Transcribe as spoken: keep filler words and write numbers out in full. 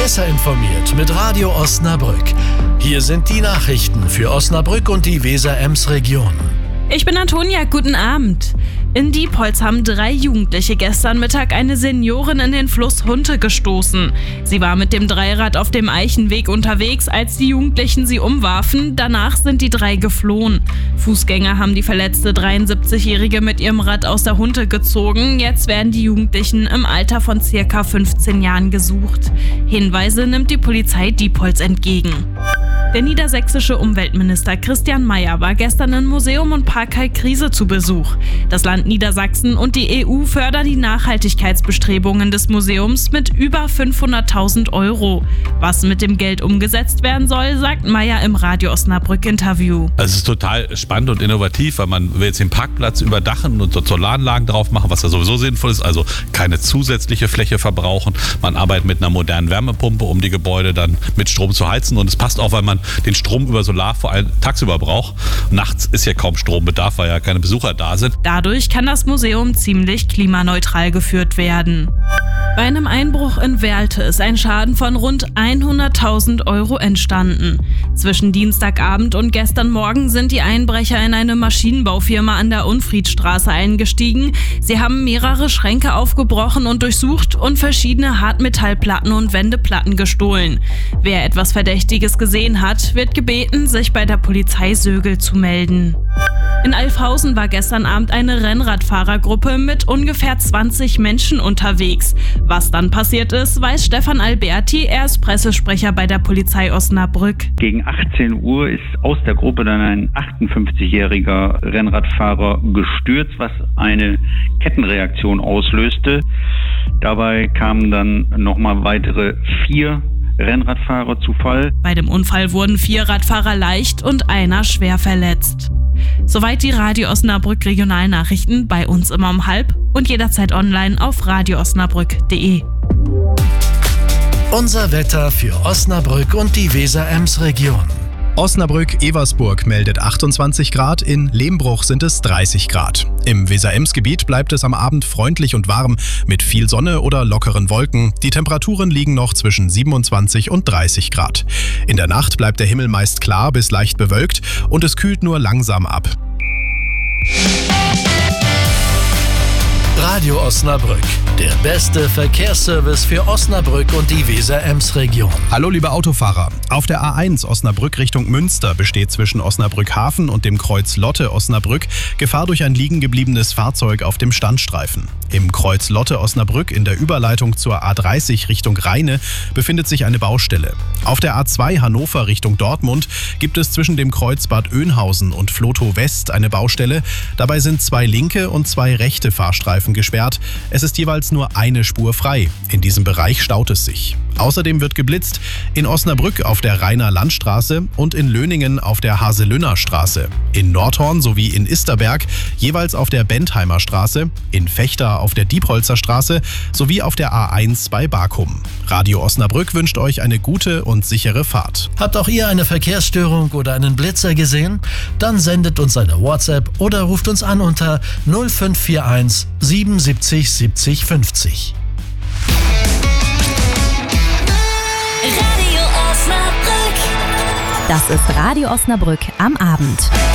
Besser informiert mit Radio Osnabrück. Hier sind die Nachrichten für Osnabrück und die Weser-Ems-Region. Ich bin Antonia, guten Abend. In Diepholz haben drei Jugendliche gestern Mittag eine Seniorin in den Fluss Hunte gestoßen. Sie war mit dem Dreirad auf dem Eichenweg unterwegs, als die Jugendlichen sie umwarfen. Danach sind die drei geflohen. Fußgänger haben die verletzte dreiundsiebzigjährige mit ihrem Rad aus der Hunte gezogen. Jetzt werden die Jugendlichen im Alter von circa fünfzehn Jahren gesucht. Hinweise nimmt die Polizei Diepholz entgegen. Der niedersächsische Umweltminister Christian Mayer war gestern in Museum und Park Kalkriese zu Besuch. Das Land Niedersachsen und die E U fördern die Nachhaltigkeitsbestrebungen des Museums mit über fünfhunderttausend Euro. Was mit dem Geld umgesetzt werden soll, sagt Mayer im Radio Osnabrück-Interview. Es ist total spannend und innovativ, weil man will jetzt den Parkplatz überdachen und dort Solaranlagen drauf machen, was ja sowieso sinnvoll ist, also keine zusätzliche Fläche verbrauchen. Man arbeitet mit einer modernen Wärmepumpe, um die Gebäude dann mit Strom zu heizen, und es passt auch, weil man den Strom über Solar vor allem tagsüber braucht. Nachts ist ja kaum Strombedarf, weil ja keine Besucher da sind. Dadurch kann das Museum ziemlich klimaneutral geführt werden. Bei einem Einbruch in Werlte ist ein Schaden von rund hunderttausend Euro entstanden. Zwischen Dienstagabend und gestern Morgen sind die Einbrecher in eine Maschinenbaufirma an der Unfriedstraße eingestiegen. Sie haben mehrere Schränke aufgebrochen und durchsucht und verschiedene Hartmetallplatten und Wendeplatten gestohlen. Wer etwas Verdächtiges gesehen hat, wird gebeten, sich bei der Polizei Sögel zu melden. In Alfhausen war gestern Abend eine Rennradfahrergruppe mit ungefähr zwanzig Menschen unterwegs. Was dann passiert ist, weiß Stefan Alberti, er ist Pressesprecher bei der Polizei Osnabrück. Gegen achtzehn Uhr ist aus der Gruppe dann ein achtundfünfzigjähriger Rennradfahrer gestürzt, was eine Kettenreaktion auslöste. Dabei kamen dann nochmal weitere vier Rennradfahrer zu Fall. Bei dem Unfall wurden vier Radfahrer leicht und einer schwer verletzt. Soweit die Radio Osnabrück Regionalnachrichten, bei uns immer um halb und jederzeit online auf radio osnabrück punkt de. Unser Wetter für Osnabrück und die Weser-Ems-Region. Osnabrück-Eversburg meldet achtundzwanzig Grad, in Lehmbruch sind es dreißig Grad. Im Weser-Ems-Gebiet bleibt es am Abend freundlich und warm mit viel Sonne oder lockeren Wolken. Die Temperaturen liegen noch zwischen siebenundzwanzig und dreißig Grad. In der Nacht bleibt der Himmel meist klar bis leicht bewölkt und es kühlt nur langsam ab. Radio Osnabrück, der beste Verkehrsservice für Osnabrück und die Weser-Ems-Region. Hallo liebe Autofahrer, auf der A eins Osnabrück Richtung Münster besteht zwischen Osnabrück Hafen und dem Kreuz Lotte Osnabrück Gefahr durch ein liegen gebliebenes Fahrzeug auf dem Standstreifen. Im Kreuz Lotte Osnabrück in der Überleitung zur A dreißig Richtung Rheine befindet sich eine Baustelle. Auf der A zwei Hannover Richtung Dortmund gibt es zwischen dem Kreuz Bad Oeynhausen und Flotow West eine Baustelle. Dabei sind zwei linke und zwei rechte Fahrstreifen gesperrt. Es ist jeweils nur eine Spur frei. In diesem Bereich staut es sich. Außerdem wird geblitzt in Osnabrück auf der Rheiner Landstraße und in Löningen auf der Haselünner Straße. In Nordhorn sowie in Isterberg jeweils auf der Bentheimer Straße, in Vechta auf der Diepholzer Straße sowie auf der A eins bei Barkum. Radio Osnabrück wünscht euch eine gute und sichere Fahrt. Habt auch ihr eine Verkehrsstörung oder einen Blitzer gesehen? Dann sendet uns eine WhatsApp oder ruft uns an unter null fünf vier eins siebenundsiebzig siebzig fünfzig. Radio Osnabrück. Das ist Radio Osnabrück am Abend.